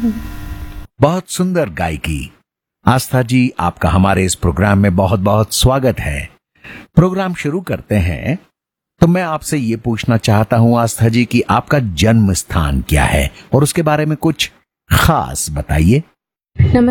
बहुत सुंदर गायकी। आस्था जी, आपका हमारे इस प्रोग्राम में बहुत बहुत स्वागत है। प्रोग्राम शुरू करते हैं तो मैं आपसे ये पूछना चाहता हूं आस्था जी कि आपका जन्म स्थान क्या है और उसके बारे में कुछ खास बताइए।